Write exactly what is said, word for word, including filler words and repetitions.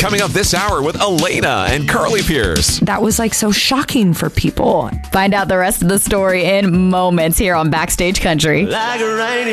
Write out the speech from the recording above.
Coming up this hour with Elena and Carly Pierce. That was like so shocking for people. Find out the rest of the story in moments here on Backstage Country. Like a rainy